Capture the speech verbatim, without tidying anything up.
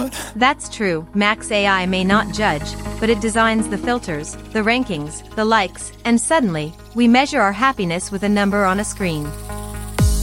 out. That's true, Max A I may not judge, but it designs the filters, the rankings, the likes, and suddenly, we measure our happiness with a number on a screen.